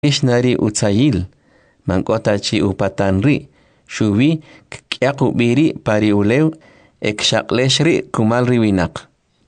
Ishnari utsayil, mankotachi upatanri, shubi kyakubiri pari uleu, ekshaqleshri kumalri winak.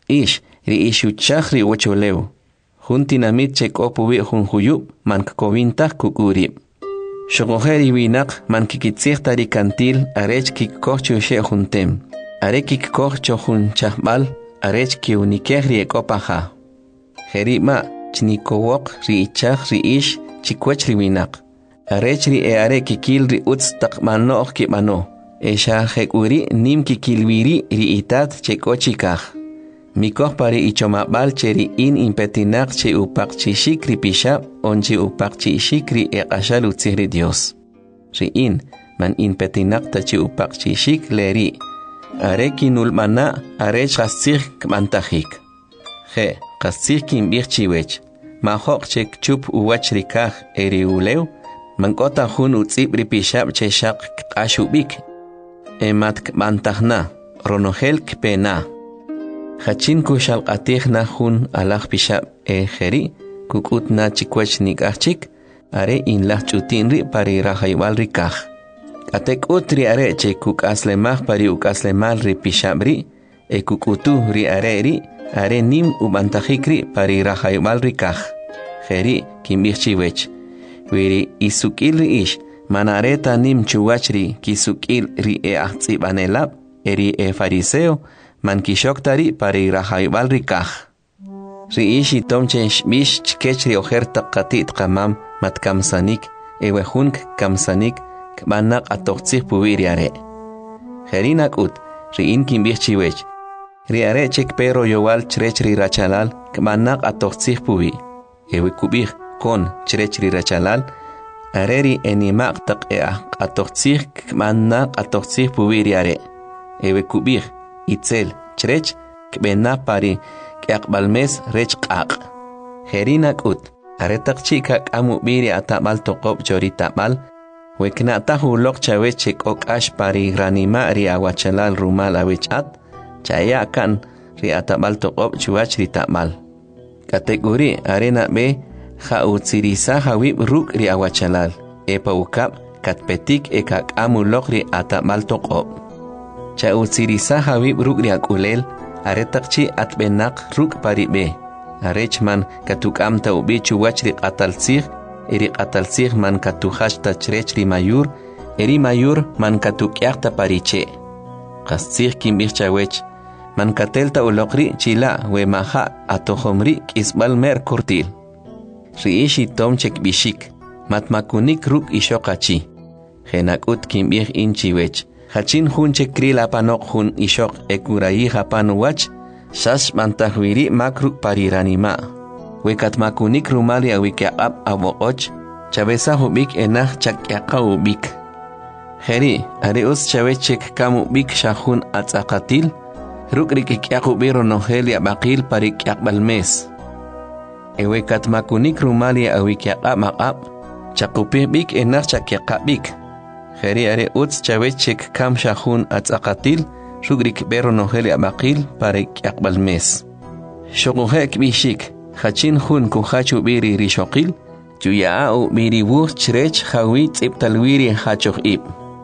Ri ishuchakri wachuleu. Juntinamit chekopubi junjuyub, mankkovintah kukurib. Shogojeri winak mankikitzirtari kantil, arech kikkochu she juntem. Arekik kocho jun chahbal, arech kiunikehri ekopaha. Jerima, chnikowok ri ichach ri ish, chikwech ri winak. Arech ri are kikil ri utz takmano kibano. Esha hekuri nim kikilwiri ri itat chekochikah. Mikoh pari ichomabal cheri in impetinak che upak chishik ri pishab, onchi upak chishik ri ekashal utzihri Dios. Ri in, man impetinak ta che upak chishik leri. Are kinulmana are chastir kmantahik. He, kastir kimbir chiwech. Mahok chek chup uwach rikah eri uleu. Mankota hun utzib ri pishab che shak kashubik. Emat kmantahna, ronohel kpena. Hachin kushal atihna hun alah pishab jeri. Kukutna chikwech nikachik. Are in lah chutinri pari rahaywal rikah. Atek utri are che kuk aslemah pari uk aslemal ri pishabri, kukutu ri are nim ubantahikri pari rahaybal rikah. Jeri kimbirchiwech. Wiri isukil ri ish, manareta nim chuwachri kisukil ri ahtsibanelab, eri fariseo, man kishoktari pari rahaybal rikah. Ri ish itomche shbish chkechri ojerta qatit qamam matkamsanik, ewehunk kamsanik, Kmanak atoxih pubiri are. Jerinak ut, ri in kimbirchiwech. Ri are chek pero yowal chrechri rachalal, kmanak atoxih pubi. Ewe kubih kon chrechri rachalal. Areri enimak tak atoxih kmanak atoxih pubiri are. Ewe kubih itzel chrech kbena pari kyakbalmes rech qaq. Jerinak ut, aretak chikak amu biri atamal toqob chori tamal. Weknatahu lok chawechek ok ash pari granima ri awachalal rumal awechat, chaya kan ri atamal toqob chuach ri tamal. Kategori arena be ha utsirisa hawib ruk ri awachalal, epa ukap katpetik ekak amulok ri atamal toqob. Cha utsirisa hawib ruk ri akulel, aretakchi atbenak ruk pari be. Arechman katukam taubi chuach ri atalsir, eri qatalsih man katuhash ta chrechri mayur, eri mayur man katukyakta pariche. Qastsih kimbirchawech, man katelta ulokri chila we maha atohomri kisbal mer kurtil. Riishi tom chek bishik, matmakunik ruk ishokachi. Henakut kimbir inchiwech, hachin hun chekri lapanok hun ishok ekurayi hapanuwach, shash mantahwiri makruk pariranima. Wekat makunik rumali awikyaqab aboqoch, chabesa hubik enah chakyaka ubik. Jeri, areus chavechek kamu bik shahun atzakatil, rukrikikyakubiru noheli abakil parikyakbalmes. Ewekat makunik rumali awikyaqab maqab, chakupih bik enah chakyakabik. Jeri areus chavechek kam shahun atzakatil, rukrikberu noheli abakil parikyakbalmes. Shokuhek bishik. Hachin hun kuhachu biri rishokil, chuyaau biri wuh chrech hawi tsiptalwiri hachoh ib.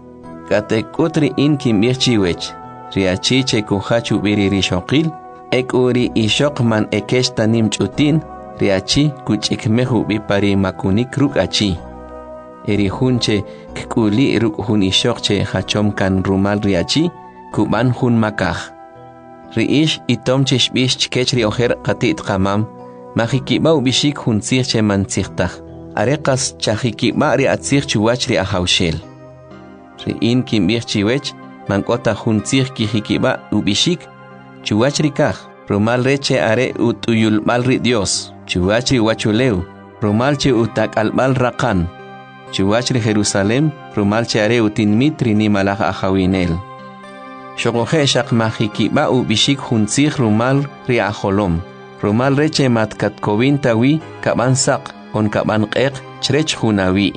Katekutri in kimbirchiwech, riachiche kuhachu biri rishokil, uri ishok man ekeshtanim chutin, riachi kuchikmehu bipari makunik ruk achi. Eri hunche kuli ruk hun ishokche hachom kan rumal riachi, kuban hun makah. Riish itomche shbish chkechri oher katit kamam, Mahikibau bishik hunsir che mansirtah. Arekas chahikiba ri atsir chuwach ri ahaushel. Ri in kimbir chiwech, mankota hunsir kihikiba ubishik, chuwach ri kah. Rumal reche are utuyul mal ri Dios, chuwach ri wachuleu. Rumal che utak albal rakan. Chuwach ri Jerusalem, rumal che are utinmit ri ni malah ahawinel. Shokohe shak mahikiba ubishik hunsir rumal ri aholom. Rumal reche matkat kovin kaban sak on kaban qeq chrech hunawi.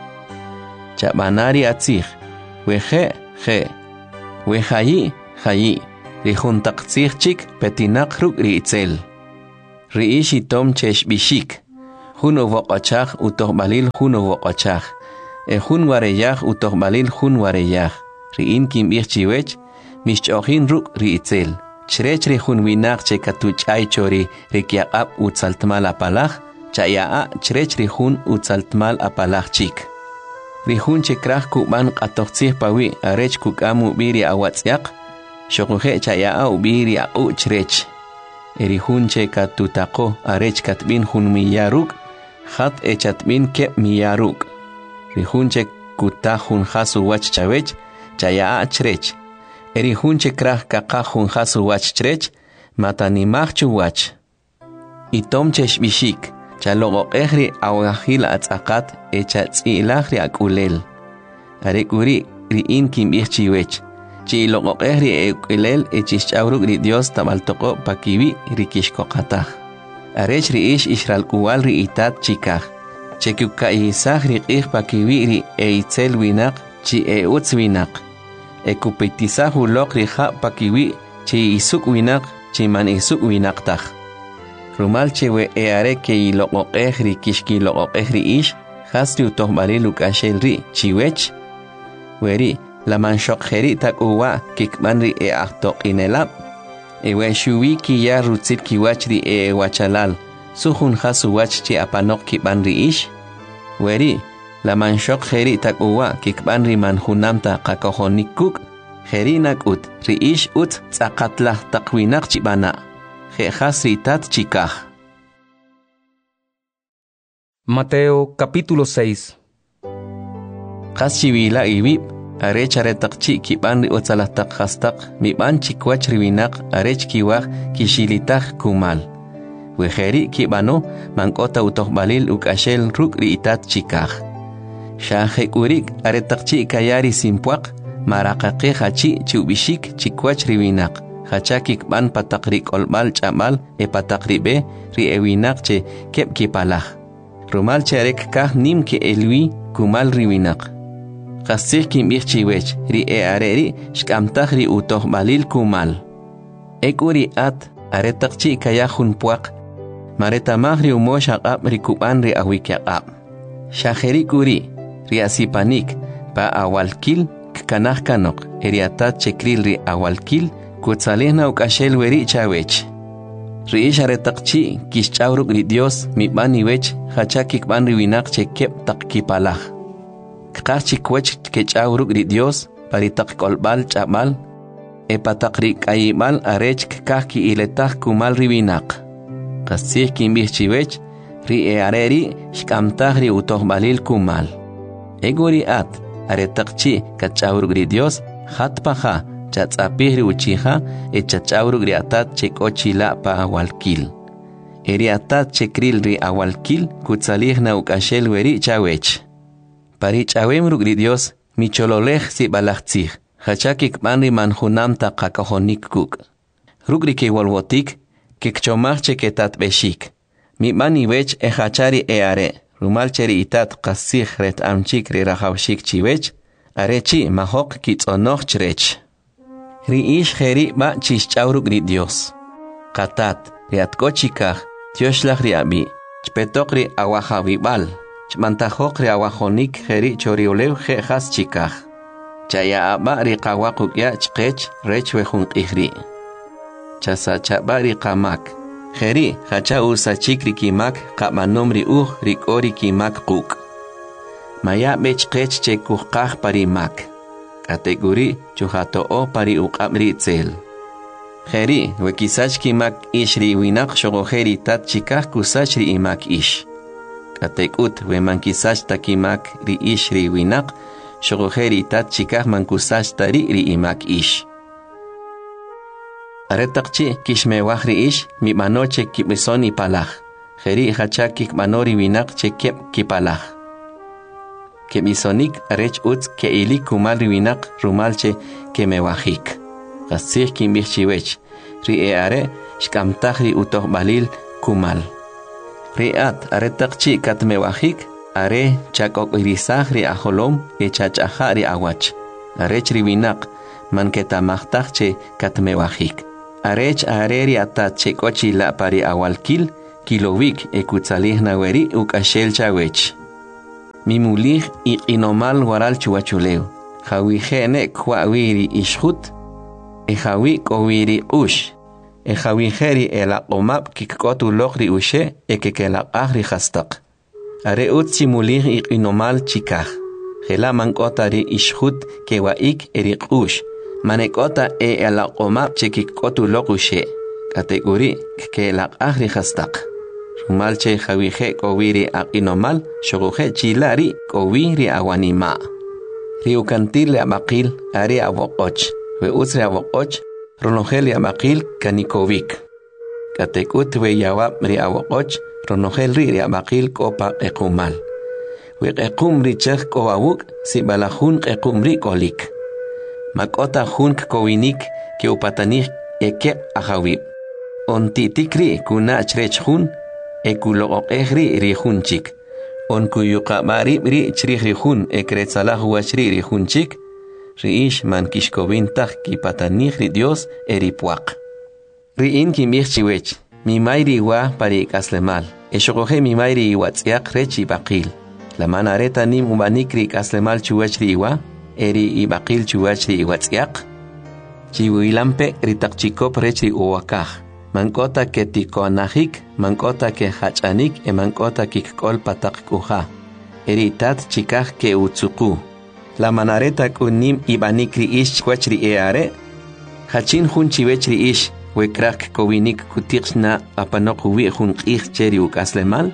Chabanari atzih, weje, wehayi, rihuntak tzih chik petinak ruk ri itzel. Riishi tom chesh bishik, Jun uvoqachaj utohbalil jun uvoqachaj. Jun wareyaj utohbalil jun wareyaj. Ri'in kimb'ij chiwech, mixch'ojin ruk' ri'itzel. Chrech ri jun winaq che katuch'ay chori rikyaq'ab utzaltmal apalaj, chaya'a chrech ri jun utzaltmal apalaj chik. Ri jun che kraj kub'an q'atojtzij pawi arech kuk'am ub'i ri awatz'yaq, xoquje chaya'a ub'i ri aqu' chrech. Ri jun che katutaqo arech katb'in jun miya ruk', jat echatb'in keb' miya ruk'. Ri jun che kutaj jun jas uwach chawech, chaya'a chrech. Eri jun che kraj kaqaj jun jas uwach chrech, matanimaj chuwach. Itom che xb'ixik, chaloq'oqej ri awajil atz'aqat echa tz'ilaj ri ak'ulel. Are k'uri ri'in kimb'ij chiwech, chi'loq'oqej ri ek'ulel echixch'aw ruk' ri Dios tab'altoqo' pakiwi ri kixkoqataj. Arech ri'ix ixralk'uwal ri itat chikaj, che kuka'yisaj ri q'ij pakiwi ri eitzel winaq chi utz winaq. Ekupitisaj uloq ri ja' pakiwi chi isuk winaq chi man isuk winaq taj. Rumal che we are ke iloq'oqej ri kixkiloq'oqej ri ix, jas ri utojbalil uk'axel ri chiwech. Weri la manxoqjeri tak'uwa kikb'an ri ajtoq'inelab. Ewe xuwi kiya rutzil kiwach ri wachalal, sujun jas uwach chi apanoq kib'an ri ix. Weri la manxoqjeri tak'uwa kikb'an ri manjunamta qakojonik kuk', jeri nak'ut ri ix ut tz'aqatlaj taq winaq chib'ana'. Jas ri tat chikaj. Mateo capítulo 6. Jas chiwila ibib, arech aretaq chi kib'an ri utzalajtaq jastaq, mib'an chikwach ri winaq arech kiwaj kixilitaj kumal. Wejeri kib'ano mank'ota utojbalil uk'axel ruk' ri itat chikaj. Xajek'urik aretaq chi kayari simpuaq, maraqaqej hachi chiub'ixik chikwach ri winaq. Hacha kikb'an pataq ri k'olb'al ch'ab'al pataq ri b'e ri winaq che keb' kipalaj. Rumal che arek kaj nim ke elwi kumal ri winaq. Qasij kimb'ij chiwech ri are ri xk'amtaj ri utojbalil kumal. Ek'u ri at aretaq chi kayaj jun puaq, maretamaj ri umox aq'ab' ri kub'an ri awikyaq'ab'. Xajeri k'uri ri asipanik pa awalkil kkanaj kanoq eri atat chekril ri awalkil kutzalihna uk'axel weri chawech. Ri ix aretaq chi kixch'aw ruk' ri Dios mib'an iwech hacha kikb'an ri winaq che keb' taq kipalaj. Kqaj chikwech kech'aw ruk' ri Dios pari taq k'olb'al ch'ab'al, pataq ri k'ayib'al arech kqaj ki'iletaj kumal ri winaq. Qasij kimb'ij chiwech ri are ri xk'amtaj ri utojbalil kumal. Egu ri at aretaq chi kach'aw ruk' ri Dios jat paja chatz'apij ri uchija chach'aw ruk' ri atat che k'o chila' pa awalkil. Eri atat chekril ri awalkil kutzalihna uk'axel weri chawech. Pari ch'awem ruk' ri Dios michololej sib'alaj tzij, hacha kikb'an ri manjunamta qakojonik kuk'. Ruk' ri kiwolwotik kikchomaj che ketatb'exik. Mib'an iwech hacha ri are, rumal che ri itat qasij ret'amchik ri rajawxik chiwech, are chi majoq kitz'onoj chrech. Ri ix jeri ba' chixch'aw ruk' ri Dios. Qatat ri atk'o chikaj tyoxlaj ri ab'i, chpetoq ri awajawib'al, chb'antajoq ri awajonik jeri chori ulew jas chikaj. Chaya'a ba' ri qawaq uk'ya chqech rech we jun q'ij ri. Chasacha'ba' ri qamak, jeri hacha usachik ri kimak qab'anom ri uj ri k'o ri kimak quk'. Maya b'e chqech che kujqaj pari mak. Kategori chujato'o pari uq'ab' ri tzel. Jeri we kisach kimak ix ri winaq xoqojeri tat chikaj kusach ri imak ix. Katek'ut we man kisach ta kimak ri ix ri winaq xoqojeri tat chikaj man kusach ta ri imak ix. Aretaq chi kixmewaj ri ix mib'ano che kib'ison ipalaj. Jeri hacha kikb'ano ri winaq che keb' kipalaj. Kebisonik arech utz ke ilik kumal ri winaq rumal che kemewajik. Qasij kimb'ij chiwech ri are xk'amtaj ri utojbalil kumal. Ri at aretaq chi katmewajik are chak'ok'irisaj ri ajolom chach'aja ri awach. Arech ri winaq man ketamajtaj che katmewajik. Arech are ri atat che k'o chila' pari awalkil kilowik ekutzalih naweri ukashel chawech. Mimulih iqinomal waral chuachuleo. Jawi jene kwawiri ishhut. Jawi kowiri ush. Jawi jeri elaqomap kikkotu lokri ushe ekekelaqahri hastak. Are utsi mulih iqinomal chikah. Jela mankotari ishhut kewaik erik ush. Manekota elaqomap chekikkotu lokushe. Kategori kelaqahri hastak. Rumalche jawije kowiri aqinomal shoguje chilari kowiri awanima. Riukantil amaqil ari awoqoch. We usre awoqoch ronogel amaqil kanikovik. Katekut we yawab ri awoqoch ronogel ri amaqil kopa equmal. We equm ri chek kowawuk si balahun equm ri kolik. Makota hunk kowinik ke upatanik eke ahawib. On titikri kuna chrechhun ekuloqoq ehri rihunchik. On kuyuqamari ri chrihun ekretsalah wachri rihunchik. Riish man kishkovintah kipatanich ri Dios eripuaq. Riin kimihchiwech. Mi mayri wa pari kaslemal. Eshokoje mi mayri watsiaq rechi baqil. La manareta nim umanikri kaslemal chuwachri iwa. Eri ibaqil chuwachri watsiaq. Chiwilampe ritakchikop rechi uwakaj. Mankota ke tikonahik, mankota ke hachanik, mankota kikkol patak kuha. Eritat chikaj ke utsuku. La manareta kunim ibanikri ish kwachri eare. Hachin hun chiwechri ish, wekrak kowinik kutiksna apanok uwi hun ich cheri ukaslemal.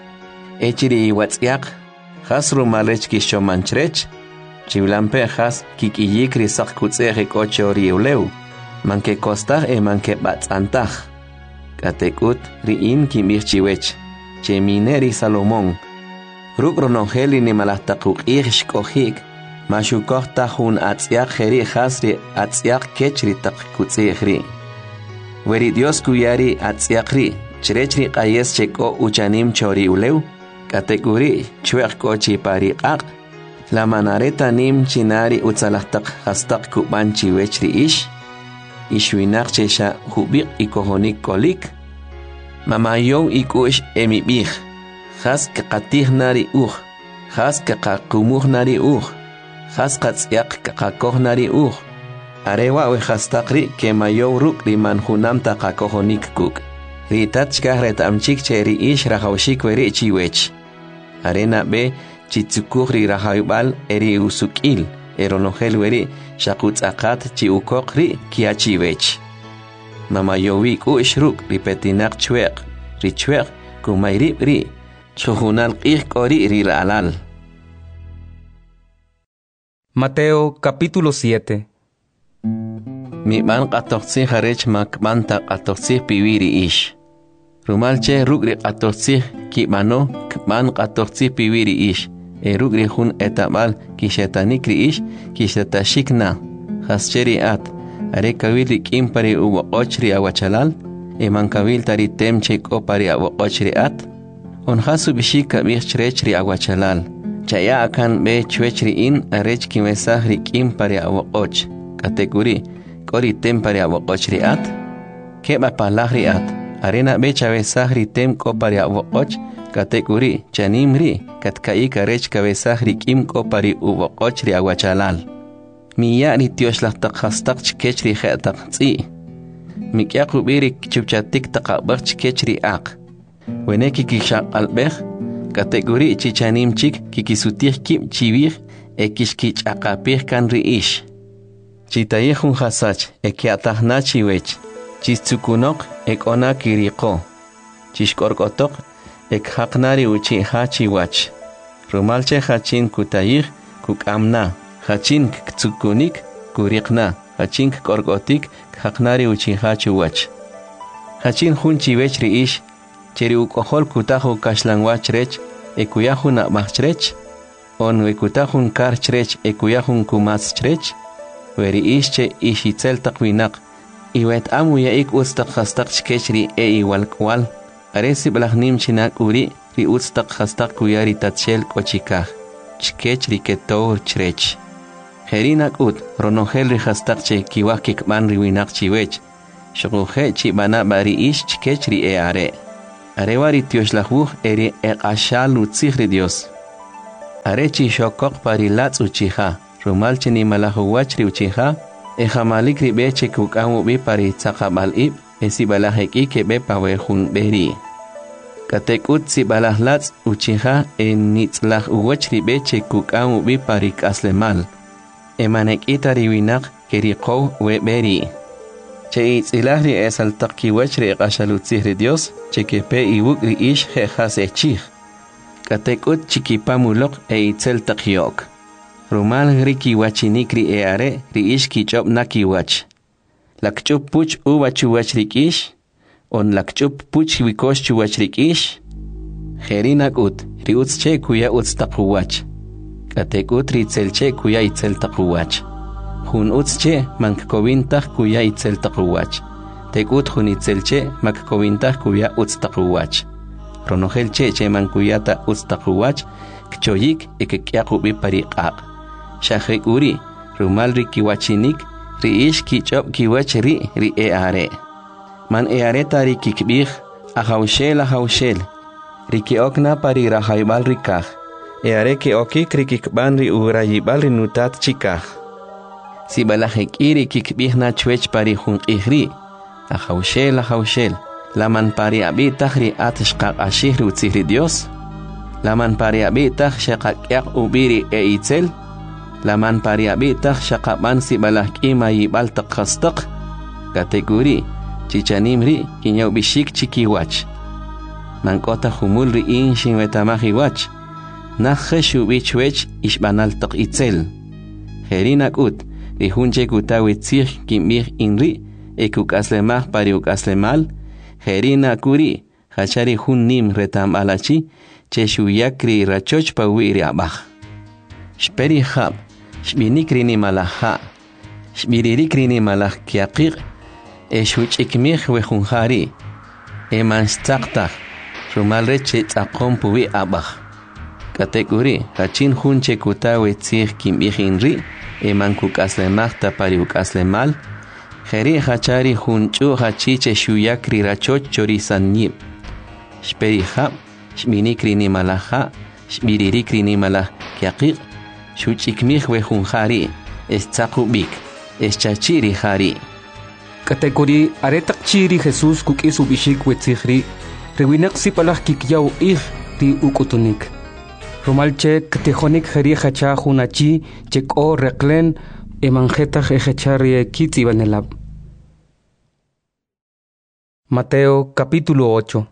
Echiri iwatsiak, hasru malech kishomanchrech. Chivilampe has kikiyikri sak kutsere kochori uleu. Manke kostar manke batzantaj. Katekut riin kimirchiwech. Chemineri Salomón. Rukronongeli ni malahtakuk irshkohik. Mashukohta hun atziak heri hasri atziak kechri takutzihri. Weri Dios kuyari atziakri. Chrechri qayes cheko uchanim chori uleu. Katekuri chuek kochi pari ak. La manareta nim chinari utzalahtak hastak kubanchi wechri ish. Ishwinak chesha hubik ikohonik kolik. Mamayon ikush emibich. Has kakatih nari Has kakakumuh nari Has katsyak kakakoh nari Arewa we hastakri ke mayon ruk riman hunam takakohonik kuk. Ritachka retamchik cheri ish rahaushik weri chiwech. Arena be chitsukuhri rahaybal eri usukil. Eronogel weri shakutz akat chi ukokri kiachivech. Mama yowi ku ishruk ripetinak chuek. Richuek kumayrib ri. Chuhunal qih kori ri alal. Mateo capítulo 7. Mi man qatoqsi harech makmanta qatoqsi piwiri ish. Rumalche rugri qatoqsi kibano kman qatoqsi piwiri ish. Erugri hun etabal kishetanikri ish kishetashikna hascheri at are kawili kimpari uwoqochri awachalal mankawil tari temche kopari awoqochri at on hasu bishika bichrechri awachalal chaya akan be chwechri in arech kimesahri kimpari awoqoch kategori kori tempari awoqochri at keba palahri at arena be chavesahri tem kopari awoqoch kategori chanimri katkaika rech kabesahri kim kopari uwoqochri awachalal miyari tioshlastak hastak chkechri khetak tsi mikyaqu birik chupchatik taqabaq chkechri aq weneki kishaq albeh kategori chichanimchik kikisutih kim chivir ekishkich aqapih kan riish chitayehun hasach ekiatahnachi wech chistsukunok ekona kiriqo chishkorkotok ek haqnari uchi hachi wach. Rumalche hachin kutayih kukamna. Hachin ktsukunik kuriqna. Hachin korgotik haqnari uchi hachi wach. Hachin hunchi wechri ish. Cheri ukohol kutahu kashlan wachrech. Ekuyahun abachrech. On wekutahun karchrech ekuyahun kumaschrech. Weri ishche ishitzel takwinak. Iwet amu yaik ustak hastak chkechri iwalkwal. Aresi balahnim chinak uri ri utstak hastak kuyari tatshel kochikaj. Chkech riketor chrech. Herinak ut ronogel ri hastak che kiwak kikman riwinak chiwech. Shokuhe chibana bari ish chkech ri eare. Arewari tioxlahuj eri eqashal utzihri Dios. Arechi shokok pari latz uchiha, rumalchi ni malahuwachri uchiha, ejamalik ribeche kukamu bi pari tzakabal ib, esibalaheki kebe pawejun beri. Katekut sibalah latz uchiha en nitzlah uwachri beche kukamu bi pari kaslemal. Emanekita riwinak kerikow we beri. Che itzilahri esaltaki wachri eqashalutzihri Dios, che kepe iwukri ish jejas echih. Katekut chikipamulok itzel takyok. Rumal riki wachinikri eare ri ish kichop nakiwach. Lakchup puch uwachuwach rikish, on lakchup puch wikosh chuwach rikish. Herinakut ri utzche kuya utztakuwach. Katekut ritzelche kuya itzel takuwach. Hun utzche mankkovintah kuya itzel takuwach. Tekut hun itzelche makkovintah kuya utztakuwach. Ronogel che mankuyata utztakuwach, kchoyik ekekyakubi pariqaq. Shahek uri, rumal rikiwachinik, ri ish kichop kiwach ri eare. Man eare tari kikbih, ahaushel. Rikiokna pari rahaibal rikaj. Eare ke okik rikikban ri urayibal rinutat chikaj. Si balajek iri kikbih na chwech pari junqihri. Ahaushel. Laman pari abitaj ri atshqaq ashih utzihri Dios. Laman pari abitaj shaqaqyak ubiri itzel. Laman pari abitaj shaqaban si balajkima yibal taqhastaq. Kategori chichanimri kinyaw bishik chikiwach. Mankota humul ri inshin wetamahiwach. Nakhe shubichwech ishbanal taq itzel. Herinakut ri hunche kutawitzih kimih inri ekukaslemah pari ukaslemal. Herina kuri, hachari hun nim retam alachi, che shuyakri rachoch pa wiri abach. Shperi hab, shbinikri ni malaha, shbiririkri ni malach kiaqir, shuchikmich wehunhari, manstaktak, rumalre che tzaqom puwi abach. Kategori, hachin hun che kutawe tzih kimichinri, mankukaslemach tapari ukaslemal, Heri hachari hunchu hachiche shuyakri rachoch chorizanyib. Shperi hab, shminikri ni malaha, shmiririkri ni malah kiaqir, shuchikmich wehunhari, tzaqubik, chachiri hari. Kategori aretak chiri Jesus kukis ubishik wetzihri, rewinak si palah kikyaw ri ukutunik. Romalche katejonik heri hacha hunachi cheko reklen emanjetaj ejechari kitzi banelab. Mateo capítulo 8.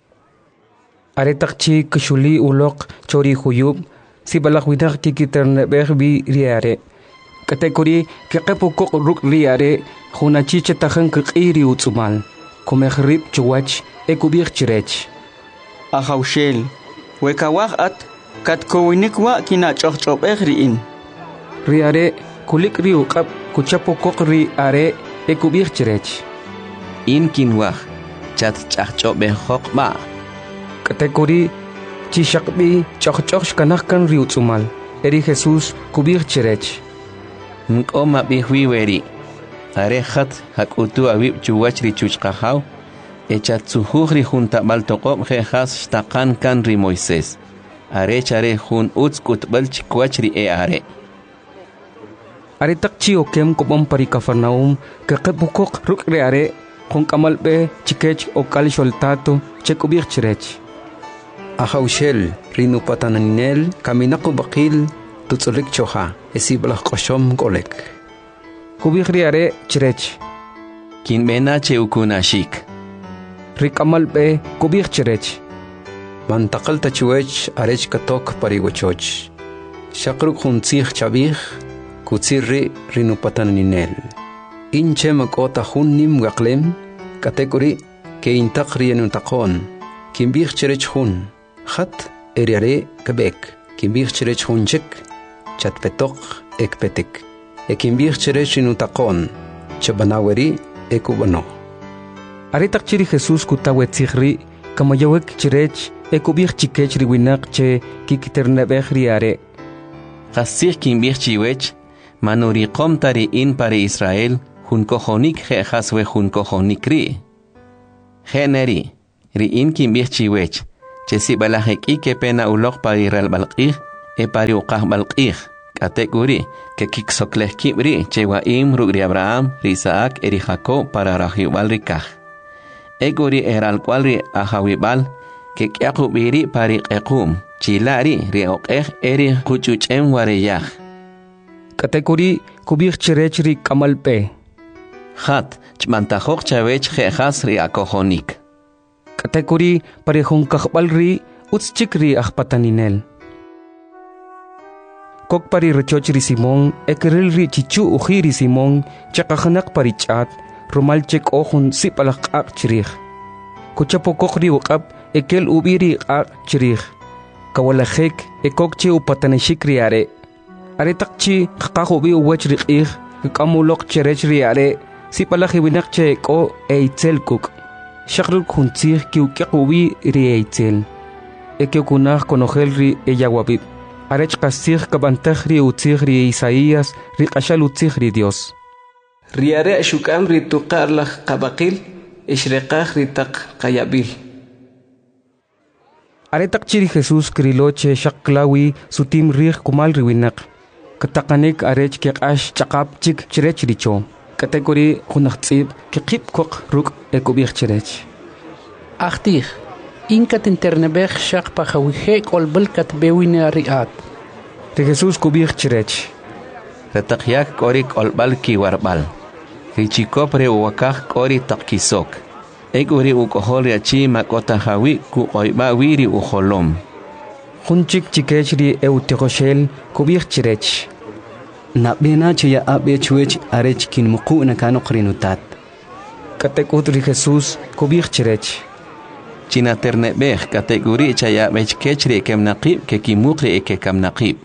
Aretakchi kushuli ulok chori huyub si balakwinak kikiternebeh bi riare. Kategori kekepukok ruk riare hunachi chetajan kikiri utsumal. Komehrib chuwach ekubir chirech. Ahaushel, wekawach at katkowinikwa kinachochobeh riin. Riare kulik riu kap kuchapokok riare ekubir chirech. In kinwach, chat chachobeh hokba. Kategori chishakbi chachchoch kanahkan riutsumal. Eri Jesus kubir chirech. Nkoma bihwiweri. Arehat hakutu awib chuwach ri chuchkahaw. Echatsuhuj ri junta baltokob jejas shtakan kan ri Moisés. Arechare jun utskutbal chikwach ri eare. Aretakchi okem kopom pari Kafarnaum kakepukok ruk reare con kamalbe chikech okal sholtato chekubir chirech. Ahaushel rinu pataninel kaminako bakil tutsulik choha esiblah koshom golek. Kubir reare chirech. Kin benache ukunashik. Rikamalbe kubir chirech. Mantakal tachuech arech katok parigochoch. Shakruk huntzich chabich kutsirri rinu pataninel. Inche makota hunnim gaklem kategori ke intakri enutakon kimbir chirech hun khat eriare kebek kimbir chirech hunchek chatpetok ekpetek kimbir chirech enutakon chabanaweri ekubano. Aretak chiri Jesus kutawe tzihri kamayawek chirech ekubir chikech riwinak che kikiternebeh riare. Hasir kimbir chiwech manuriqom tari in pari Israel hun kojonik jejas we hun kojonik ri. Generi, ri'in kimbih chiwech, chesi balajeki que pena ulok pari real balqih, e pari uqah balqih, katekuri, que kiksokleh kibri, chewaim rugri Abraham, ri Isaac, eri Jacob para rajiwal rikah. Eguri eral cual ahawibal, que kiakubiri pari ekum, chilari rioqeh eri kuchuchem wareyah. Katekuri kubir cherechri kamalpe. Hat, chmantajok chavech jejas ri akohonik. Katekuri parehon kahbalri utschikri ahpataninel. Kok pari rechochri Simón, ekerilri chichu ujiri Simón, chakahanak parichat, romalchek ohun sipalak ak chirih. Kuchapo kokri ukap, ekel ubiri ak chirih. Kawalajek, ekokchi upataneshikri are. Are takchi kakahubi uwechri ih, kamulok cherechri are, sipalak iwinakche ko eitzel kuk. Shakruk huntzir kiukiakubi ri eitzel. Ekeukunah konohelri eyawabib. Arech kasir kabantajri utzigri Isaías, ri kashal utzigri Dios. Riare shukam ri tuqarlaj qabaqil, ishreqaj ri taq qayabil. Aretak chiri Jesús kriloche shaklawi sutim rih kumal riwinak. Katakanik arech kiqash chaqap chik chirech richo. Kategori kunachtzib kikip kok ruk ekubir chirech. Achtich, inkat internebech shaq pajawihek olbelkat bewine riat. Ri Jesús kubir chirech. Retakyak korik olbal kiwarbal. Richikopre uwakaj kori takkisok. Eguri ukohol yachi makota hawi ku oiba wiri uholom. Hunchik chikechri eutigoshel kubir chirech. Nabena chaya abe chuech arech kin muku na kano krinutat. Katekut ri Jesús kubir chirech. China ternebech kategori chaya bech kechri kemnaqib ke kimukri eke kamnaqib.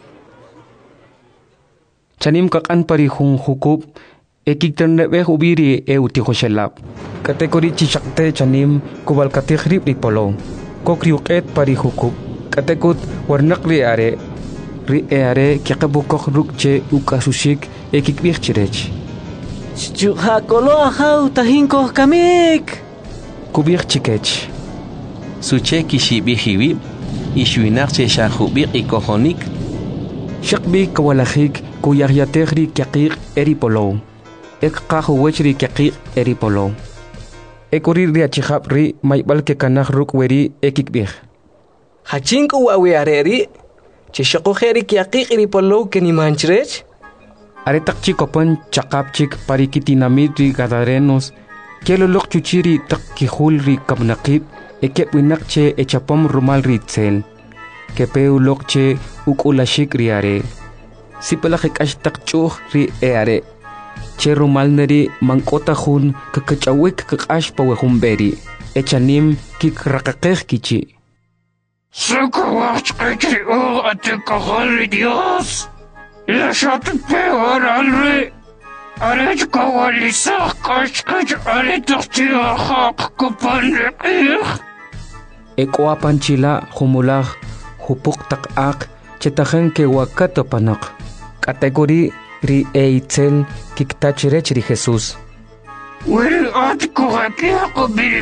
Chanim kakan pari hun hukub ekik ternebech ubiri eutigoshelab. Kategori chishakte chanim kubal kategrib ri polo. Kokri uqet pari hukub. Katekut warnaqri are. Ri eare kiqabukok rukche ukasushik ekik bich chirech. Chukakolo ahau tahinko kamik. Kubir chikech. Suche kishibihiwib, ishuinarche shahubik ikohonik. Shakbi kawalajik kuyaryategri kiaqik eripolo. Ek qahuwechri kiaqik eripolo. Ekuri riachihab ri maibal ke kanah rukweri ekik bich. Hachinku wawi areri. Chishakojeri kiaqik eripolo kenimanchrech. Aretak chikopan chakapchik parikitinamidri gadarenos. Kelolok chuchiri takkihulri kabnaqib. Ekep winakche echapom rumal ritzel. Kepeu lokche ukulashik riare. Sipalajik ashtak chuh ri eare. Che rumal neri mankota hun kakachawik kakash pawehumberi. Echanim kik rakakeh kichi. Sakawach kachri o atekahari Dios. La peor alre. Arech kawalisah kashkach aretakchi ahak kupanrikih. Ekoapan chila humulag hupuk takak chetajen ke wakato panak. Kategori ri eitzel kiktachirech ri Jesús. Wiri at kuhakiako bil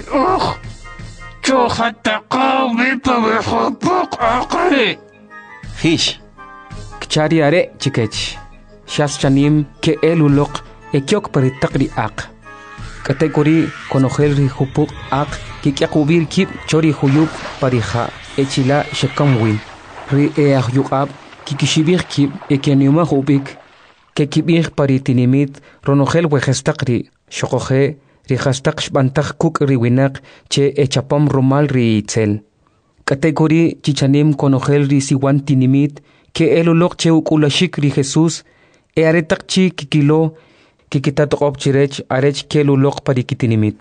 chohatakaw bipawi hupuk akri. Hish. Kchari are chikech. Shas chanim ke elulok ekyok peritakri ak. Kategori konogel ri hupuk ak kikyakubir kip chori huyup parija echila shekamwin. Ri eahyukab kikishibir kip ekeniuma hubik kekibir paritinimit ronogel wejestakri shokoje ri hastak shbantak kuk ri winak che echapam rumal ri itzel. Kategori chichanim konogel ri siwantinimit ke elulok che ukulashik ri Jesús aretakchi kikilo kikitatok chirech arech kelulok parikitinimit.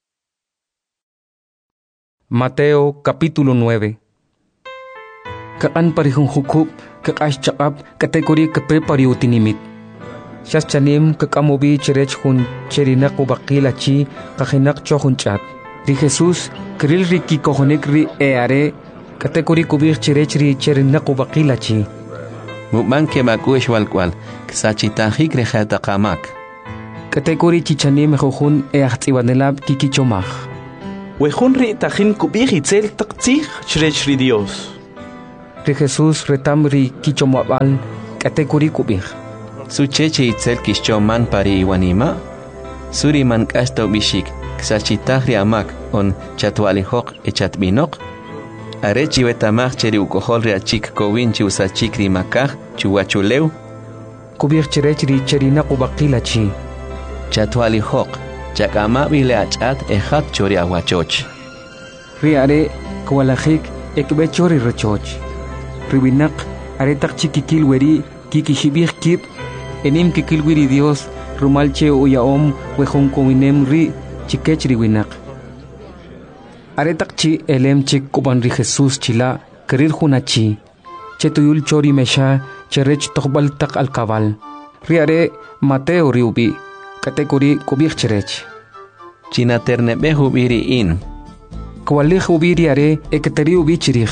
Mateo capítulo 9. Kakan parihung hukub kakash chakap kategori kape pariutinimit. Shas chanim kakamubi chirech hun cherinak ubakilachi kahinak chohun chat. Ri Jesús kril ri kikohonik ri eare kategori kubir chirech ri cherinak ubakilachi. Mukman ke makuesh walkwal, ksachitahik rejata kamak. Kategori chichanim jujun eachtiwanelab kikichomach. wejun ri tajin kubij itzel taqtzij chrech ri Dios. Ri Jesús retam ri kichomabal katekuri kubij. Su cheche itzel kischoman pari iwanima. Suri man kasto bishik ksachitahri amak on chatwalihok echatbinok. Arechi wetamach cheri ukohol achik kowinchi usachik ri makaj chuwachuleu. Kubij cherech ri cherina kubakilachi. Chatwalihok chakama bile achat ejat chori awachoch. Ri are kwalajik ekbechori rechoch. Ribinak aretak chikikil weri kikishibij kip enim kikil wiri Dios rumalche uyaom wejun kowinem ri chikech ribinak. Aretak chi elem chik kuban ri Jesús chila kerir hunachi. Chetuyul chori mesha cherech tokbal tak alkabal. Ri are Mateo riubi katekuri kubij cherech. China ternebe hubiri in. Kwalij ubiri are eketeri ubi chirij.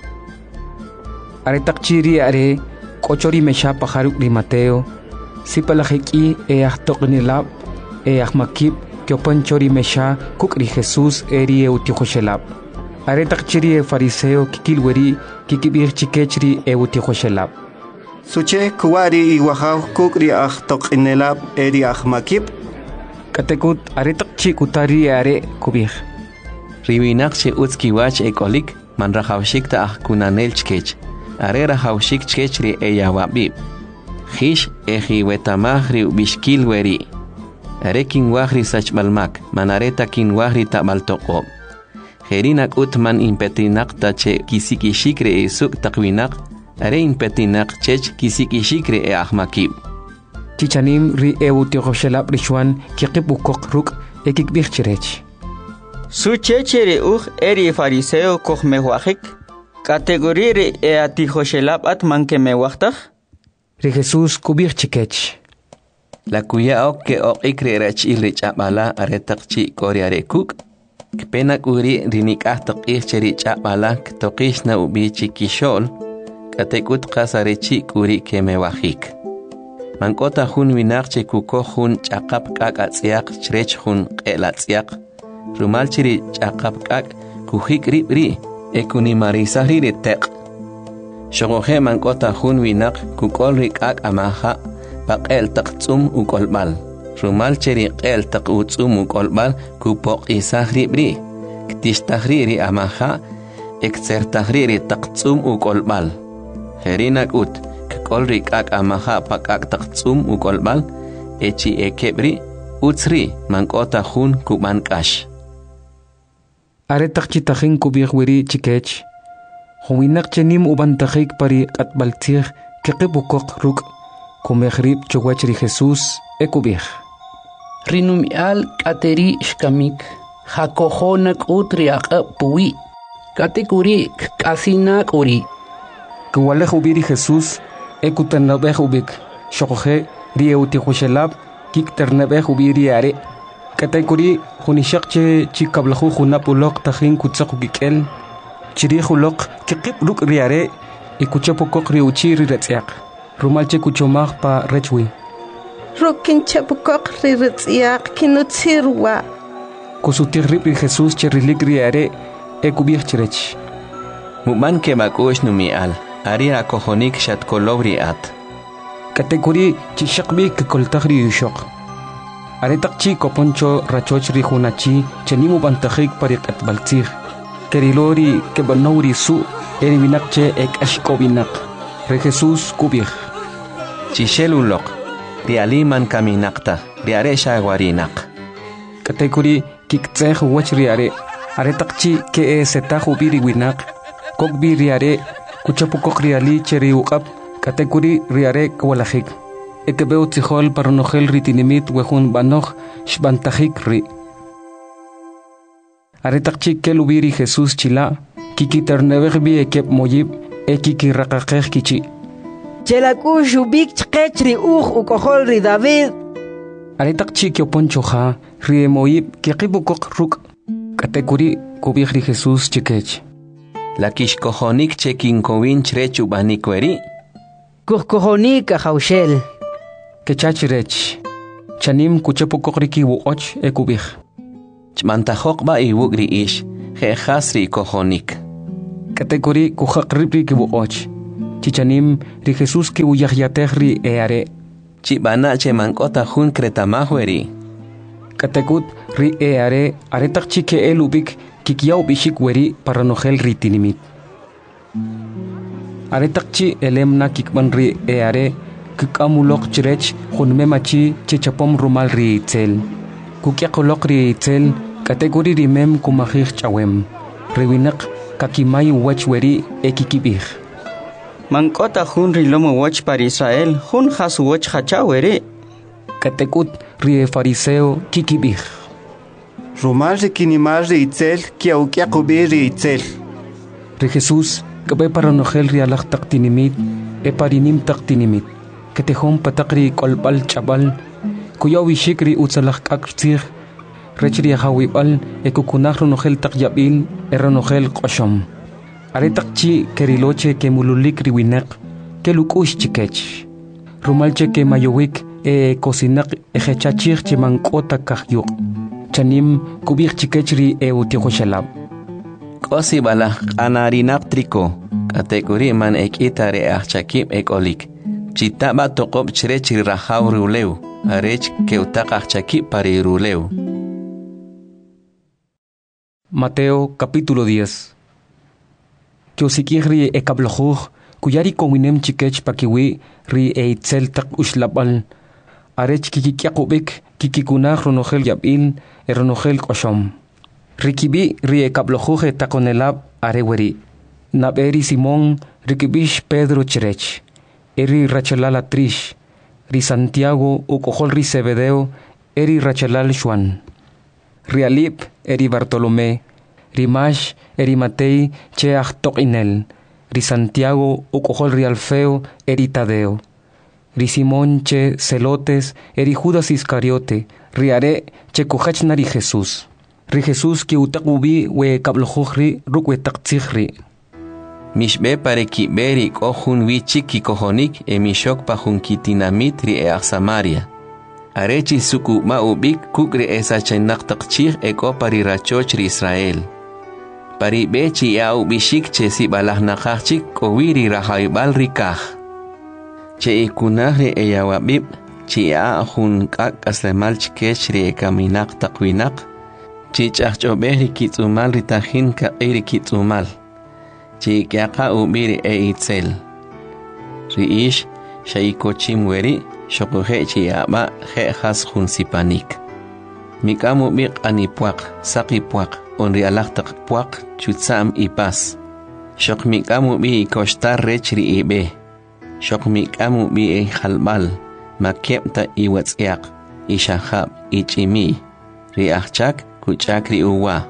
Aretak chiri are kochori mesha pajaruk ri Mateo. Sipalajeki toqnilab makib kyopan chori mesha kukri Jesús eri eutijoshelab. Aretak chiri fariseo kikilweri kikibir chikechri eutijoshelab. Suche kuwari iwahaw kukri toqnilab eri makib. Katekut aretak chi kutari are kubij. Ribinak che utskiwach ekolik man rajawshik ta kunanel chkech. Are rajawshik chkechri eyawabib. Hish eji wetamahri bishkil weri. Are kinwahri sachmalmak manareta kinwahri tamaltoqob. Herinak utman impetinak tache kisikishikre suk takwinak. Are impetinak chech kisikishikre ahmakib. Chichanim ri eutijoshelab rishwan kikibukok ruk ekikbij cherech. Su chechere eri fariseo kohmewajik. Kategori ri eatijoshelab atman kemewajtaj. Ri Jesús kubij chikech. La kuya ok ke ok ikre rech ilrich abala aretak chi kori arekuk. Kpenak uri rinik ahtak icheri chabala ktokish na ubi chikishol. Katekut kasarechi kuri kemewajik. Mankota hun winakche kuko hun chakap kak atziak chrech hun elatsiak. Rumal chiri chakap kak kuhik ribri ekuni marisahri ritek. Shogohe mankota hun winak kukol rikak amaha paqel taqtsum ukolbal. Rumal chiri qel taqutsum ukolbal kupok isahri bri. Ktishtahriri amaha eksertahriri taqtsum ukolbal. Herinak ut kukol rikak amaha pakak taqtsum ukolbal echi ekebri utsri mankota hun kumankash. Aretak chitajin kubij wiri chikech. Huwinak chenim ubantajik pari atbaltij kikibukok ruk kumejrib chowachri Jesús ekubij. Rinumial kateri shkamik. Hakohonak utriak puwi. Katekuri kasinak uri. Kuwalej ubiri Jesús ekutanabej ubik. Shokoje rieutikoshelab kikternabej ubiri are. Katekuri hunishakche chikablahu hunapulok tajin kutsakukikel. Chirihulok kikip ruk riare ikuchapokok riuchiri retziak. Rumalche kuchomag pa rechwi. Rukin chapokok riretziak kinutsirwa. Kusutirrip Jesús cherilik riare ekubij chirech. Muman ke makush numial. Ari akohonik shatkolobri at. Katekuri chishakbi kikoltagri yushok. Aretak chi koponcho rachoch rihunachi chenimu bantajik parik atbaltzig. Kerilori kebanori su eri binakche ek ashkobinak. Re Jesús kubij. Chishelulok. Rialiman kaminakta. Riare shagwarinak. Katekuri kiktzeh wach riare. Aretak chi ke setahu biri winak. Kokbi riare kuchapukok riali cheri ukap. Katekuri riare kwalajik. Ekebeu tzihol paronogel ritinimit wehun banoj shbantajik ri. Aretak chi kelubiri Jesús chila. Kikiternebej bi ekep moyib ekikiraqaqej kichi. Chelaku shubik chqechri ukohol ri David. Aretak chi kyoponchoja ri moyib kikibukok ruk. Katekuri kubij ri Jesús chikech. La kishkohonik chekinkowin chrechu banikweri. Kuhkohonik ahaushel. Kechachirech. Chanim kuchapukok riki wuoch ekubij. chmantajoq ba iwuk ri ish jejas ri kojonik Kategori kuhaqripri kibuoch chichanim ri Jesús ki uyahyatej ri eare chibana che mankota jun kretamahweri Katekut ri eare aretak chike elubik kikiyaw bishik weri para nojel ri tinimit Aretak chi elemna kikman ri eare kikamulok chirech junmemachi chichapom rumal ri itzel Kukiakolok ri itzel kategori ri mem kumahich chawem Rewinak kakimay wachweri ekikibih Mankota jun ri lomo wach para Israel, jun hasu wach hachaweri. Katekut ri fariseo kikibih Rumal ri kinimal ri itzel, kiaukiakubi ri itzel. Ri Jesús kabay para nojel ri alak tak tinimit parinim tak tinimit Katehom patakri kolbal chabal Kuyaw ishik ri utsalak aktsir Rechri hawibal kukunak ronojel tak yabil ronojel koshom Aretak chi keriloche ke mululik ri winak ke lukush chikech Rumalche ke mayowik kosinak ejechachir che mankota kahyuk Chanim kubik chikech ri utiokoshalab Kosi bala anarinak triko kategori man ekitare achakib ekolik Chitaba tokob chirech ri rahaw ruleu Arech keutak achakib pari ruleu Mateo capítulo 10 Kyosikih ri ekablojuj kuyari kowinem chikech pakiwi ri eitzel tak ushlabal Arech kikikiakubik kikikunaj ronojel yabil ronojel koshom Rikibi ri ekablojuj takonelab areweri Naberi Simón rikibish Pedro chirech Eri rachalala trish Ri Santiago ukojol ri Zebedeo eri rachalal Juan Rialip eri Bartolomé Rimash eri Matei che achtok inel Ri Santiago ukojol ri Alfeo eri Tadeo Ri Simón che Celotes eri Judas Iscariote Riare che kujachna ri Jesús Ri Jesús ki utakubi we kablojuj rukwe taktzijri Mishbe pare kiberi kohun wichik kikohonik mishok pahun kitinamit ri Samaria Arechi suku ma ubik kukri esachainak takchir eko pari rachoch ri Israel Pari bechi ya ubishik che si balah nakachik kowiri rahaibal rikah Che ikunah ri eyawabib chi ya hun kak aslemal chikech ri ekaminak takwinak Chi chachobeh ri kitzumal ri tahin ka iri kitzumal Chi kiaka ubiri itzel Ri ish shaikochim weri Shokuhe chi aba jejas jun sipanik. Mikamu bik anipuak, sakipuak, onri alaktak puak, chutsam ipas. Shok mikamu bi kostar rechri ibe. Shok mikamu bi halbal, makepta iwatsiak, ishahab, ichimi. Riachchak, kuchakri uwa.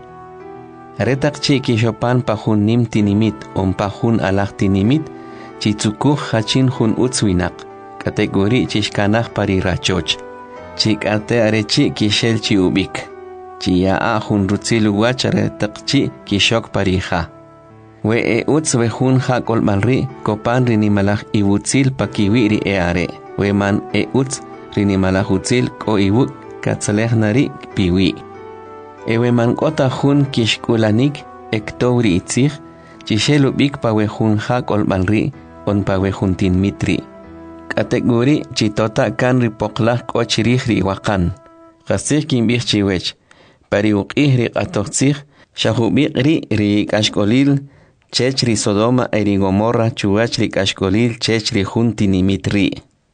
Retak chi kishopan pahun nim tinimit, on pahun alak tinimit, chitsukuh hachin jun utswinak. Kategori chishkanaj pari rachoch. Chikate arechi kishel chi ubik. Chia jun rutzilu wachare takchi kishok parija. We uts we jun ha kolmalri kopan rinimalaj iwutzil pakiwiri are. We man uts rinimalaj utzil ko iwuk katsalej nari piwi. We man kota jun kishkulanik ektovri itzig. Chishel ubik pa we jun ha kolmalri on pa we jun tinmitri. Kategori chitota kan ripoklah ko chirihri wakan. Kasih kimbih chiwech. Pari uqihri qatoqsih shahubiqri ri kashkolil chechri Sodoma eri Gomorra chuachri kashkolil chechri juntinimitri.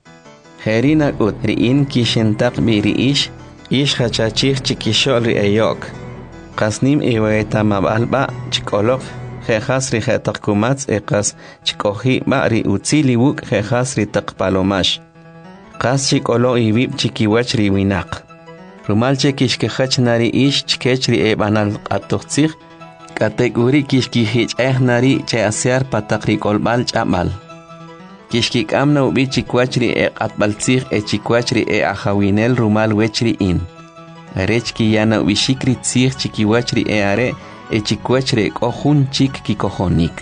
Herina ut ri in kishentak biri ish hachachih chikishol ri eyok. Kasnim iweta mabalba chikolok jejas ri jetak kumats ekas chikohi ba ri utzili wuk jejas ri tak palomash. Kas chikolo ibib chikiwach ri winak. Rumal chekishkehach nari ish chkech ri ebanal atoxtzig. Kategori kishkihich nari che asear patakri kolbal chamal. Kishkik amna ubi chikwach ri atbaltzig chikwach ri ahawinel rumal wechri in. Rechki yana ubishikri tzig chikiwach ri are chikwachre kohun chik kikohonik.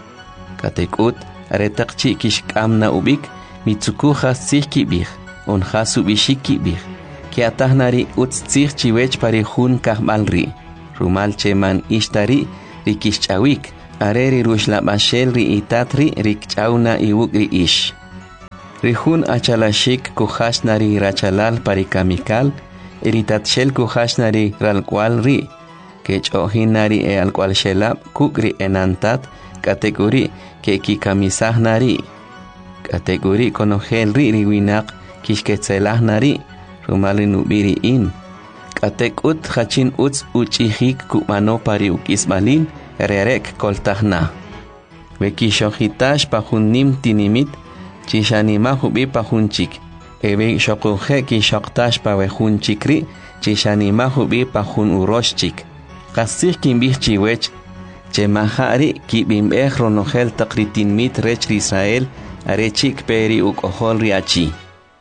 Katekut aretak chik kishkamna ubik mitsukuja sihkibih on hasu bishikibih. que atahnari utztzich chiwech pari hun kahbalri. Rumal cheman ishtari rikischawik. Areri rushlabashel ri itatri rikchauna iwukri ish. Rihun achalashik kuhashnari rachalal pari kamikal. Eritatshel kuhashnari ralkwal ri. Kechohinari e alkwal shelab kukri enantat. Kategori ke kikamisahnari. Kategori konogel ri riwinak kishketselahnari. Rumali nubiri in. Katekut hachin uts uchihik kumano pari ukismalin. Rerek koltahna. Wekishohitash pahunim tinimit. Chishanima hubi pahunchik. Ebe shokuhe kishoktash pawehunchikri. Chishanima hubi pahun uroshchik. Kasih kimbih chiwech. Chemahari kibimeh ronogel takritin mit rech Israel. Arechik peri ukohol riachi.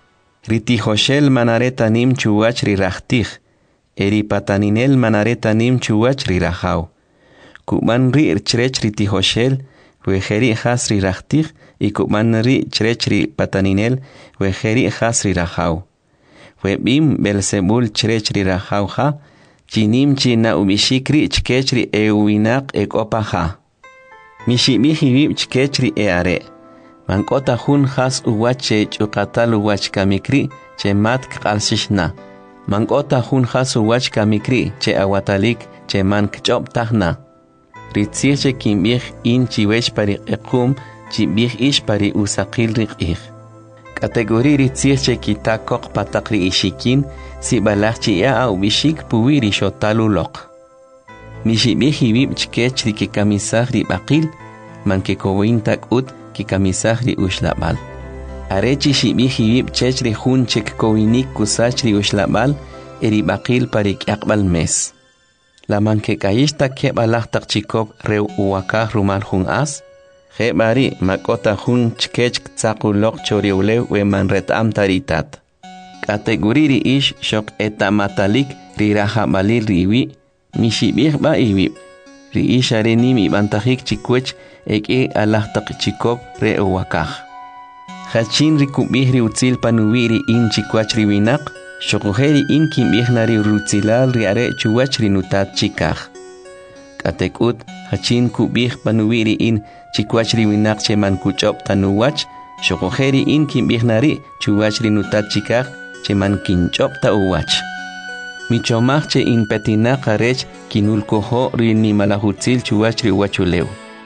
Ritihoshel manaretanim chuwach rirachtih. Eri pataninel manaretanim chuwach rirahau. Kuman ri chrechri tihoshel, wejeri hasri rachtih, y kuman ri chrechri pataninel, wejeri hasri rahau. Webim Belzebul chrechri rahau ha, chinim china ubishikri chkechri euinak ekopaha. Mishimihibib chkechri eare. Mankota hun has uwache chukatal uwach kamikri, che mat kalsishna. Mankota hun has uwach kamikri, che awatalik, che man kchop tahna. Ritzirche kimbih in chiwech pari ekum, chibih ish pari usakil rikih. Kategori ritzirche kitakok patakri ishikin, si balachchi ya au bishik puwiri shotalulok. Mishibih hibib chkech ri kikamisah ri bakil, man kekowintak ut kikamisah ri ushlabal. Arechi shibih hibib chech ri hun chek kowinik kusach ri ushlabal, eri bakil pari kiakbal mes. La manque caísta que balachtak chikop reu uwakah rumal hun as, Hebari makota hun chkech tsakulok choriuleu we manretam taritat. Kategoriri ish shok etamatalik riraha balil riwi, mishibih ba iwi. Ri ish arenimi bantahik chikwech eke alachtak chikop reu uwakah. Hachin rikubih riutzil panuwiri in chikwach riwinak, Shokuheri in kimbihnari rutzilal riare chuwach rinutat chikah. Katekut hachin kubih panuwiri in chikwach riwinak cheman kuchop tanuwach. Shokuheri in kimbihnari chuwach rinutat chikah cheman kinchop tauwach. Michomach che in petinak arech kinulkoho rini malahutzil chuwach riwachuleu.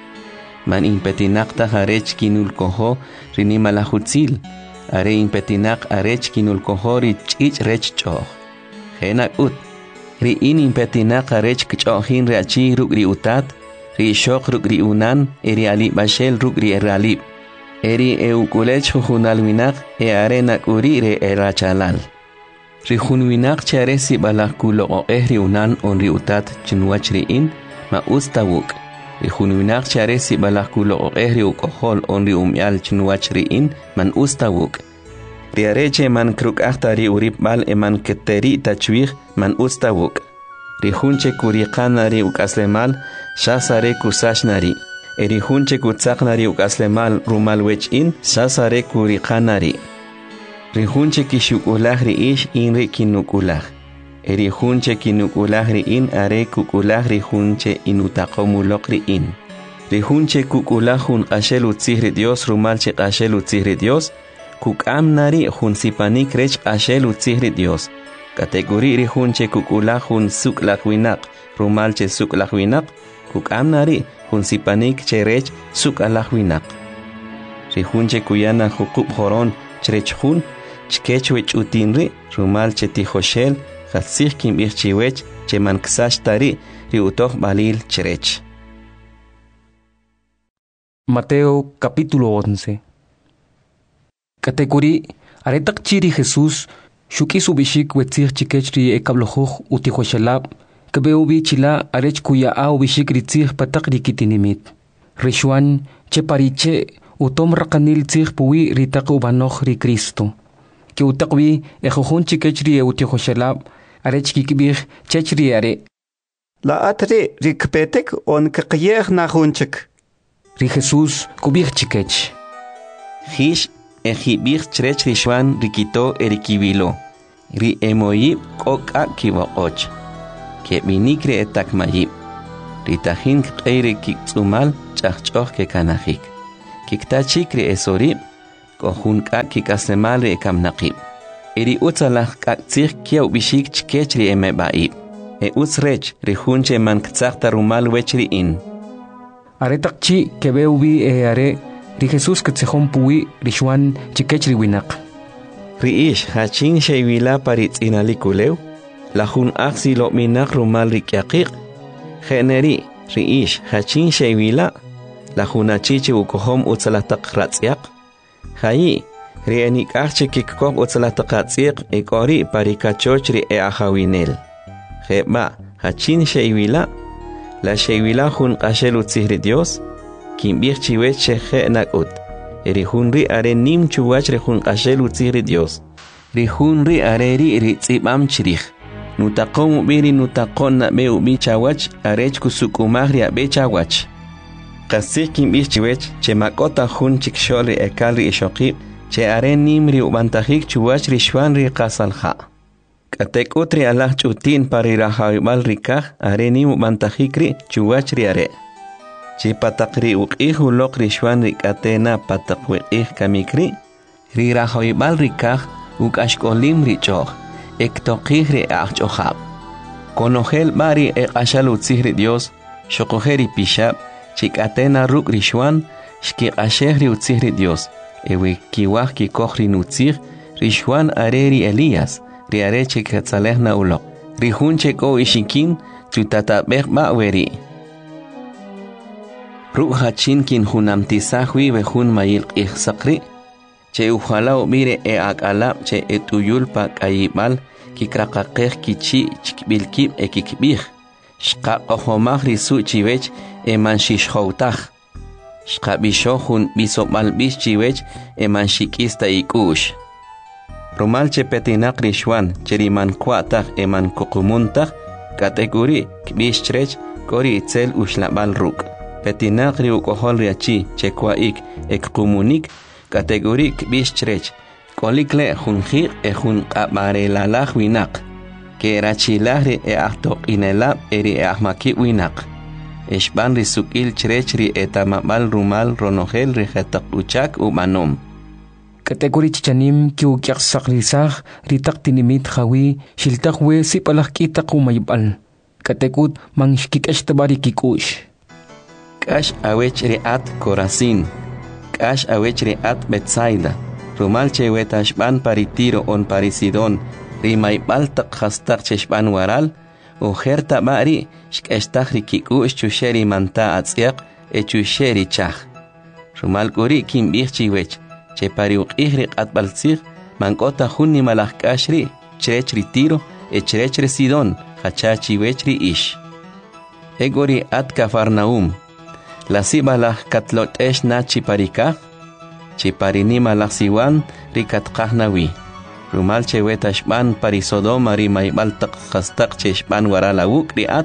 Man in petinak taharech kinulkoho rini malahutzil. Are impetinak arech kinulkohori chich rech choh. Henak ut. Ri in impetinak arech kchohin reachi rugri utat. Ri shok rugri unan. Eri alib bashel rugri eralib. Eri eukulech hunalwinak. Arenak uri re erachalal. Ri hunwinak charesi balakulo o ehri unan on ri utat chinwach ri in. Ma ustawuk. Ri hunwinak charesi balakulo o ehri ukohol on ri umyal chinwach ri in. Man ustawuk. Riareche man kruk ahtari uripbal eman keteri tachwih man ustawuk. Rihunche kuriqanari ukaslemal shasare kusashnari. Erihunche kutsaknari ukaslemal rumalwech in shasare kuriqanari. Rihunche kishukulahri ish inri kinukulah. Erihunche kinukulahri in are kukulahri hunche inutakomulokri in. Rihunche kukulahun qashelu tzihri Dios rumalche qashelu tzihri Dios. Kukamnari hun sipanik rech ashelu tzihri Dios. Kategori rihunche kukulahun suklahwinak rumalche suklahwinak. Kukamnari hun sipanik cherech sukalahwinak. Rihunche kuyana hukub horon cherechhun chkechwech utinri rumalche tihoshel hatsih kimbih chiwech cheman ksashtari riutoh balil cherech. Mateo capítulo 11. Kategori aretak chiri Jesús shuki subishik wetzir chikechri ekablojuj utihoshalab kabeubi chila arech kuya au bishik ritzir patak rikitinimit. Rishuan chepariche utom rakanil tzir puwi ritak ubanoj ri Cristo. Ke utakwi ejojun chikechri utihoshalab arech kikibih chechri are. La atre rikpetek on kakyer najunchik. Ri Jesús kubih chikech. Hish Ejibir chrech rishwan rikito erikibilo. ri emoyib koka kibokoch. Ke binikri etak mayib. Ritahin kqeiri kiksumal chachchoh ke kanahik. Kiktachikri esorib kohun ka kikasemal ri ekamnaqib. Eri utsalah kaktsik kiaw bishik chkechri emebaib. Utsrech rihunche man ktsakta rumal wechri in. Are takchi kebeubi are ri Jesus ktsehon puwi rishwan chikechri winak. Riish hachin sheywila parit inalikulew. Lahun aksi lo minak rumal rikyakik. Generi riish hachin sheywila. Lahun achichi ukohom utsalatak ratsyak. Hayi rienik achche kikkop utsalatak ratsyak ekori parikachochri ahawinel. Jeba hachin sheywila. La sheywila hun qashel utzihri Dios. Kimbir chiwech shehe nakut. Rihunri are nim chuwach rihun qashel utzihri Dios. Rihunri areri ritzibam chirich. Nutaqom ubiri nutaqon na be ubi chawach arech kusukumagri abe chawach. Qasik kimbir chiwech che makota hun chiksholi ekalri ishokib che are nimri ubantahik chuwach rishwan ri qasalha. Katek utri alah chutin pari rahawibal rikah are nim ubantahikri chuwach ri are. Chi patakri uqihu lok rishwan rikatena patakwiqih kamikri ri rahawibal rikah ukashkolim richoh ektoqih ri ahchohab. Konogel bari ekashal utzihri Dios shokojeri pishab chikatena ruk rishwan shkiqasheh ri utzihri Dios ewe kiwah kikohri nutzih rishwan areri Elías ri are chikatzalehna ulok rihun cheko ishikin tutatabeh baweri. Ruk hachin kin hunamtisahwi behun mayil ihsakri che ujala ubire akala che etuyulpa kayibal kikrakaqeh kichi chikbilkib ekikbih shqa ohomah risu chiwech eman shishhoutah shqa bishohun bisobal bish chiwech eman shikista ikush rumal che petinak rishwan cheriman kwatah eman kokumuntah kategori kbish chrech kori itzel ushlabal ruk petinak ri ukohol riachi che kwaik ekumunik kategorik bistrech kolikle junjir jun qabarelalaj winak ke rachilahri ahtoq inela eri ahmaki winak eshban risukil chrechri etamabal rumal ronogel ri khataqluchak umanom kategori chichanim ki ukyaq saqlisaj ritaq tinimit khawi shiltaqwe sipalaj kitaq umaybal katekut manshkikesh tabari kikush kash awech riat Corazín Kash awechri at Betsaida, rumal chewetashban paritiro on parisidon, rimaybal takhastak cheshban waral, ujerta bari, shkestakri kikush chusheri manta atzyak, chusheri chach. Rumal kuri kim birchiwech, che pariuqihri at balzir, mankota hunni malakashri, chrechri tiro, chrechri sidon, hachachiwechri ish. Egori at Cafarnaum. La sibalah katlot esh na chiparika, chiparinima la siwan rikat kahnawi. Rumal chewetashban parisodoma rimaybal takhastak cheshban warala ukriat,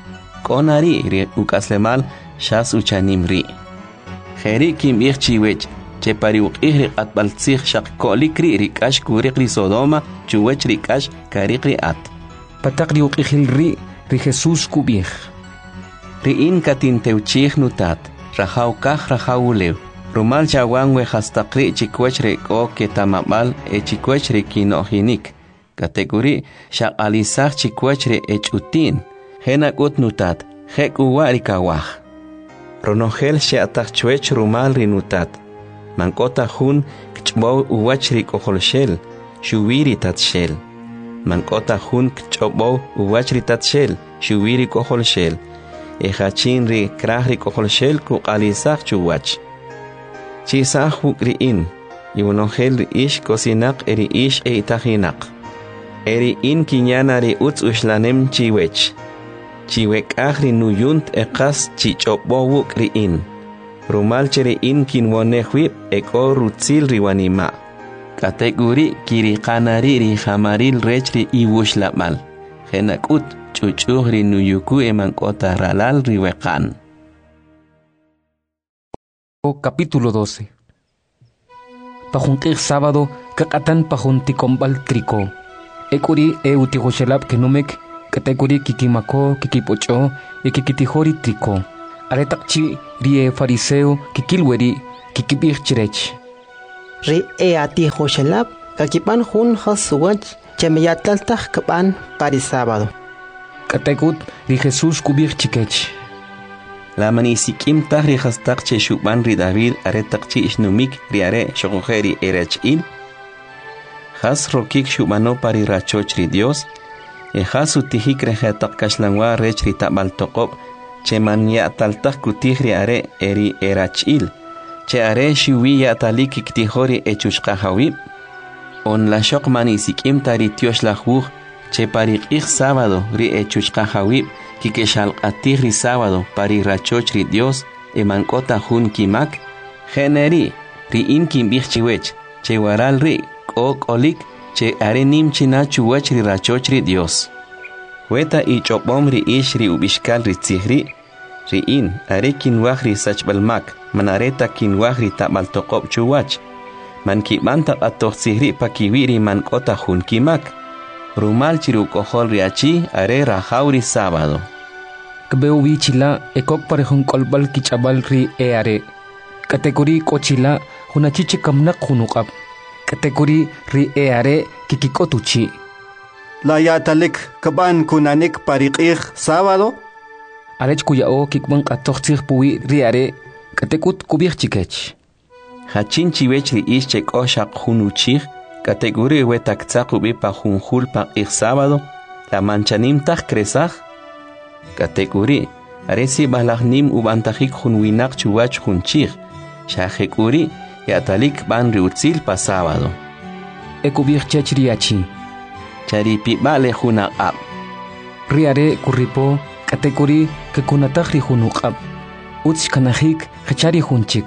konari ri ukaslemal shas uchanimri. Kheri kim irchiwech, chepari ukihri atbaltzih shak kolikri rikash kurikri sodoma, chuwech rikash karikri at. Patakri ukihilri ri Jesus kubih. Riin katinteuchih nutat, rahaw kah rahawulew. Rumal chawangwe hastakri chikwechre ko ketamabal chikwechre kinohinik. Kategori shaqalisah chikwechre echutin. Henakut nutat, hek uwarikawah. Ronogel sheatachwech rumal rinutat. Mankota hun kchbow uwachri koholshel, shuwiri tatshel. Mankota hun kchbow uwachri tatshel, shuwiri koholshel. Ejachin ri krahri koholshel kuqalisah chuwach. Chisah hukriin, yunogel ri ish kosinak eri ish eitahinak. Eri in kinyana ri utz ushlanem chiwech. Chiwek ahri nuyunt ekas chichopbowuk riin. Rumal cheri in kinwonehwib eko rutzil riwanima. Kategori kirikanari ri hamaril rechri iwushlamal. Henakut chuchuhri nuyuku emankota ralal riwekan. Capítulo 12. Pajuntir sábado, kakatan pajunti kombal triko. ekuri utijoxelab kenumek katekuri kikimako kikipocho kikitijori triko aretaqchi rie fariseo kikilweri kikibirchirech ri atijoxelab kakipan jun hasuwach chemeyatlaltaj kapan pari sábado katekut ri Jesús kubirchikech la manisikim tahri hastaq che shuban ri David aretaqchi ishnumik ri are shogojeri erachil has rokik shubano pari rachoch ri Dios has utihik rejetaq kashlangwa rech ri tabal toqob che man ya taltaj kutih ri are eri erachil che are shiwi ya talik iktihori echushqa hawib on la shoq manisikim tari tiosh la juj che pari qih sábado ri echushqa hawib kikeshal qatih ri sábado pari rachoch ri Dios mankota jun kimak generi ri in kimbih chiwech che waral ri ok olik che are nim china chuwach ri rachoch ri Dios weta i chopom ri ish ri ubishkal ri tzihri ri in are kinwaj ri sachbalmak manareta kinwaj ri tabal toqob chuwach man kibanta atoj tzihri pakiwi ri mankota jun kimak rumal chiru kohol ri achi are rajaw ri sábado kbeu bichila ekok parejun kolbal kichabal ri are kategori kochila hunachiche kamnak hunukab kategori ri are kikikotuchi la yatalik kaban kunanik pariqih sábado arech kuyao kikban qatoxtih puwi ri are katekut kubirchikech hachin chiwech ri ischek oshaq hunuchih kategori wetaktzaq ubi pa junjul pa ih sábado la manchanim taj kresaj kategori aresi balagnim ubantajik junwinak chuwach junchih shajekuri yatalik ban ri utzil pa sábado ekubirchech ri achi charipi bale junaqab ri are kurripo kategori kekunataq ri junuqab utz kanajik khachari junchik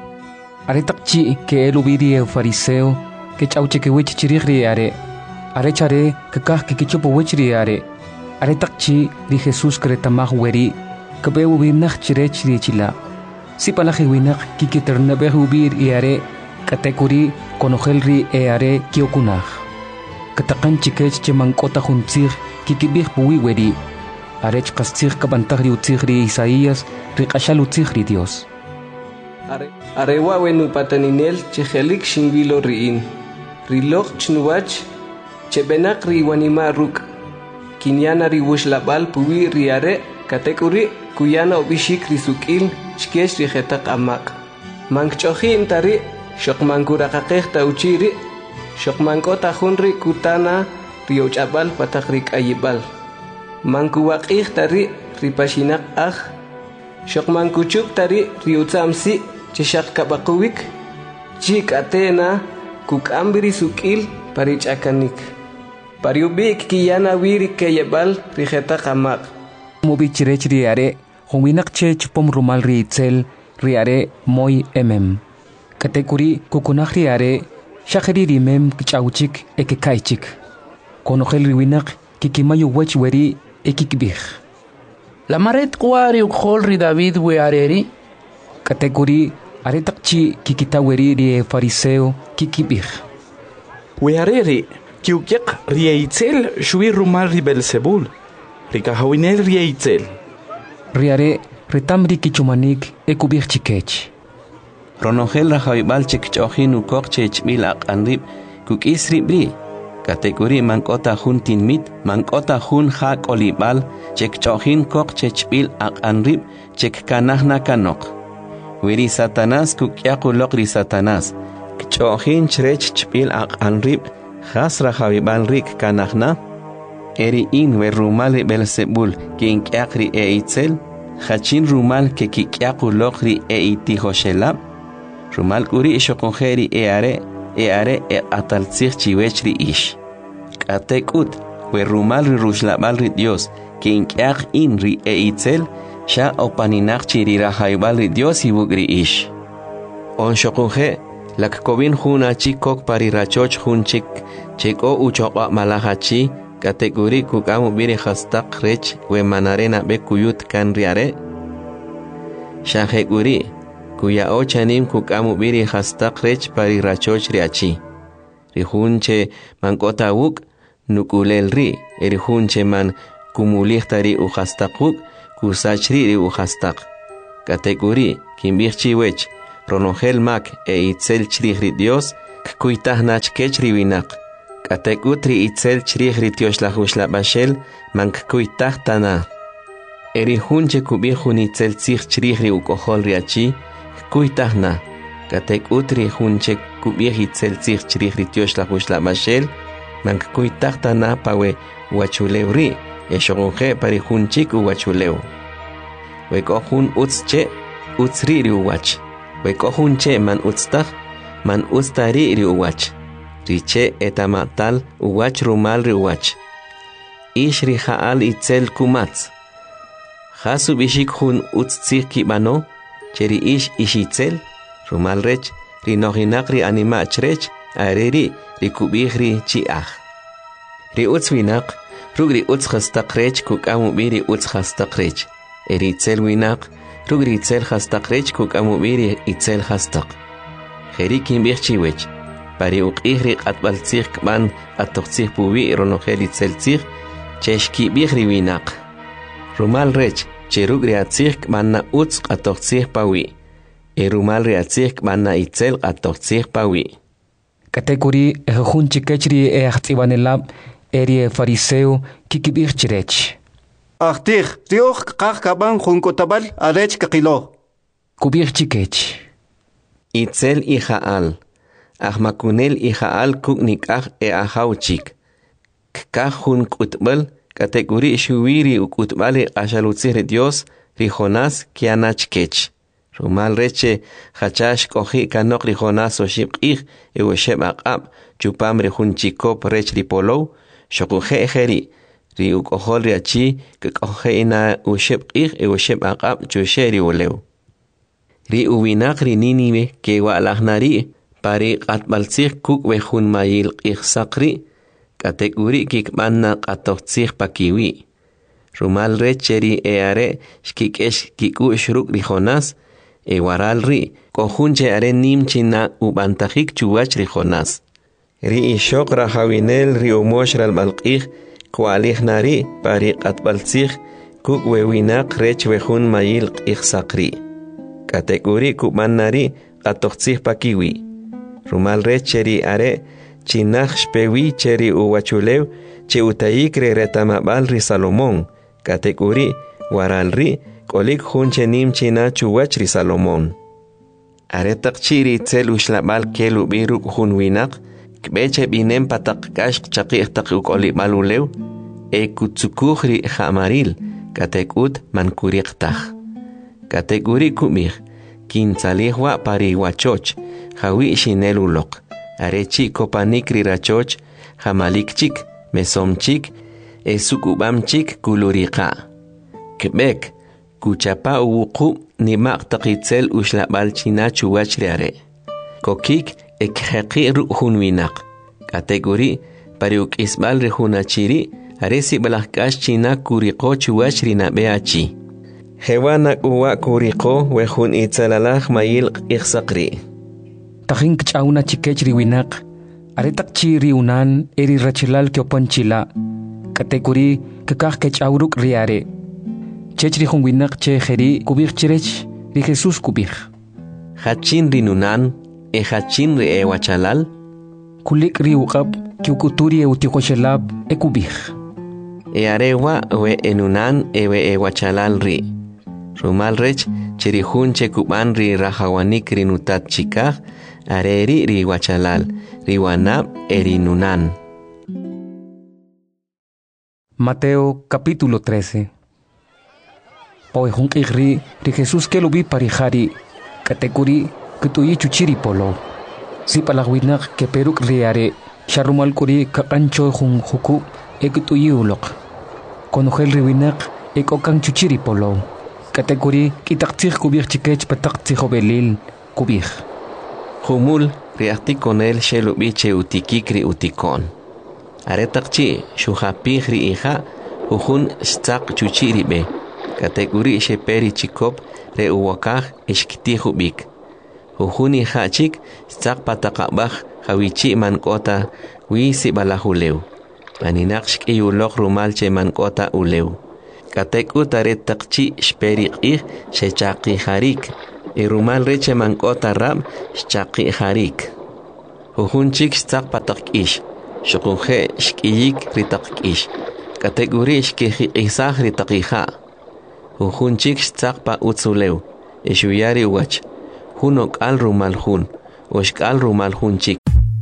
aretaqchi ke elubiri fariseo ke chauche ke wich chirih ri are chare ke kah ke kichopo wich ri are aretaqchi ri Jesús kretamaj weri ke beu binach chirech ri chila sipalaji winaq kikiternabeh ubir are kategori konojel ri are kiokunaj kataqan chikech chemankota juntzig kikibih puwi weri arech qastzig kabantag ri utzig ri Isaías ri qashal utzig ri Dios arewa wenu pataninel chejelik shinwilo riin rilog chnuwach chebenak ri wanima ruk kinyana ri wushlabal puwi ri are kategori kuyana obishik ri sukil chkesh ri jetaq amaq mankchohin tari shokmankuraqaqej tauchiri shokmankota junri kutana ri uchabal pataq ri kayibal mankuwaqij tari ri pashinak aj shokmankuchuk tari ri utsamsi chishaq kabaquwik chik atena kukambiri sukil parichakanik pariubik kiyana wiri kayebal ri jetaq amaq mobichirech ri are huminak che chupom rumal ri itzel ri are moy kategori kukunaj ri are shajeri ri mem kichauchik ekekaichik konojel ri winak kikimayo wech weri ekikbih la maret kwari ukhol ri David we areri kategori aretaqchi kikitaweri ri fariseo kikibih we areri kiukyaq ri itzel shwi rumal ri Belzebul ri kahawinel ri itzel ri are retamri kichumanik ekubih chikech ronojel rajawibal chekchojin ukok chechbil aqanrib kukisri bri kategori mankota jun tinmit mankota jun hak olibal chekchojin kok chechbil aqanrib chekkanajna kanok wiri Satanás kukyaqulok ri Satanás kchojin chrech chbil aqanrib has rajawibal rik kanajna eri in we rumal Belzebul kinkyaqri itzel hachin rumal ke kikyaqulok ri itijoshelab rumal kuri shokonjeri are ataltzig chiwech ri ish katekut we rumal ri rushlabal ri Dios kinkyaq in ri itzel sha opaninaq chiri rajaybal ri Dios ibugri ish on shokonje lak kobin juna chikok pari rachoch junchik cheko uchoqa malahachi kategori kukamu biri hastaq rech we manarena be kuyut kan ri are shaje guri kuya ochanim kukamu biri hastaq rech pari rachoch riachi rihunche mankota wuk nukulel ri erihunche man kumulihta ri uhastaquk kusachri ri uhastaq katekuri kimbirchiwech ronogel mak itzel chrih ri Dios kuitah kech ri winak katekutri itzel chrih ri tioxlahuxlabashel man kuitah tana erihunche kubihun itzel tzich chrih ri ukohol ri achi kuitahna katekutri hunche kubih itzel tzich chrih ri tioxlahuxlabashel man kuitah tana pawe wachulewri eshogonje parihunchik uwachulew wekohun utzche utzri ri uwach wekohunche man utztah man ustari ri uwach riche etamatal uwach rumal ri uwach ish ri haal itzel kumatz hasu bishik hun utztzih kibano cheri ish ishitzel rumal rech ri nohinak ri animach rech areri ri kubih ri chiah ri utzwinak rugri utz khastaq rech kukamu biri utz khastaq rech eri itzel winak rugri itzel khastaq rech kukamu biri itzel khastaq kheri kimbirchiwech pari uqihri qatbaltzih kman atoqtzih puwi ronogel itzel tzih cheshki bihri winak rumal rech cherugri atzih kman utz atoqtzih pawi rumal ri atzih kman itzel atoqtzih pawi katekuri ehun chikechri ehtibanelab eri fariseo kikibir chirech Achtih rioch qaq kaban junkotabal arech kaqilo kubir chikech itzel ihaal ahmakunel ihaal kuknikah ahauchik kah hun kutbal kategori shuwiri ukutbali ashalutzir Dios ri Jonás kianachkech rumal reche hachash kohi kanok ri Jonás oshibqih ewesheb aqab chupam ri hunchikop rech ri polow shokuje ejeri ri ukohol ri achi koje ina ushibqih ewesheb aqab chusheri ulew ri uwinak ri Nínive ke walahnari pari qatbaltzih kuk wejun mayil qihsaqri kategori kikmanna qatoqtzih pakiwi rumal recheri eare shkikesh kiku shruk ri Jonás waral ri kohunche are nimchina ubantajik chuwach ri Jonás ri ishok rahawinel ri umosh ral malqih kwalih nari pari qatbaltzih kuk wewinak rech wejun mayil qihsaqri kategori kubannari qatoqtzih pakiwi rumal recheri are chinaj shpewi cheri uwachulew che utayik re retamabal ri Salomón kategori waral ri kolik hunche nimchina chuwach ri Salomón are taqchiri tzel ushlabal kelu biru hun winak kbeche binem patak kash chaqih taquk olibal ulew kutsukuj ri hamaril katekut mankuriqtaj kategori kumih kintzalihwa pari wachoch hawi shinel uloq arechi kopanik ri rachoch hamalikchik mesomchik sukubamchik kuluriqa kbek kuchapa uwuqu nimaq taqitzel ushlabal china chuwach ri are kokik ekheqi ru hun winak kategori pari ukisbal ri hunachiri aresi balahkash china kuriqo chuwach ri nabeachi hewana uwa kuriqo wejun itzalalaj mayil iqsaqri tajin kchawna chikech ri winak aretaq chiri unan eri rachilal kyopanchila kategori kakaj kechawruk riare chechri hun winak che kheri kubir chirech ri Jesus kubir hachin ri nunan hachin ri wachalal kulik ri uqab kyukuturi utiqoshelab kubir arewa we enunan we wachalal ri rumal rech chirihun che kuban ri rahawanik ri nutat chikaj areri ri wachalal ri wanab eri nunan. Mateo capítulo 13. Poehun ri Jesús que lo vi parihari kategori kutuyi chuchiri polo si palagwinak ke peruk riare sharumal kuri kakancho hun huku ekutuyi ulok konogel riwinak ekokan chuchiri polo kategori kitaktir kubir chikech pataktir belil kubir humul riakti konel shelo biche utikikri utikon aretakchi shuhapih ri iha uhun stak chuchiri be kategori sheperi chikop re uwakaj ishkitihu bik uhuni hachik stak patakabaj hawichi mankota wi si balahulew paninaqsh k'iyuloq rumal che mank'ota ulew katek'u taret taqchi xperiq'ij xechaqijarik y rumal re che mank'ota rab xchaqijarik jujun chik xtzaq pataq k'ix xuqunje xk'iyik ritaq k'ix katek'uri xkijiq'isaj ritaq ija' jujun chik xtzaq pa utzulew ixuyari wach jun ok'al rumal jun oxk'al rumal jun chik.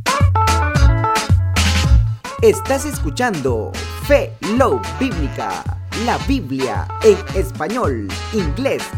Estás escuchando Fe Love Bíblica, la Biblia en español, inglés